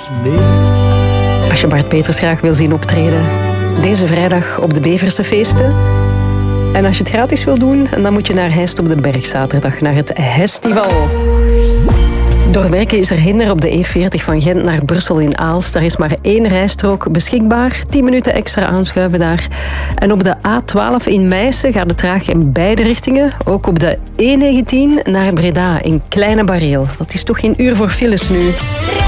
Als je Bart Peters graag wil zien optreden, deze vrijdag op de Beverse feesten. En als je het gratis wil doen, dan moet je naar Heist op de Berg zaterdag, naar het Hestival. Door werken is er hinder op de E40 van Gent naar Brussel in Aalst. Daar is maar 1 rijstrook beschikbaar. 10 minuten extra aanschuiven daar. En op de A12 in Meissen gaat het traag in beide richtingen. Ook op de E19 naar Breda in Kleine Bareel. Dat is toch geen uur voor files nu.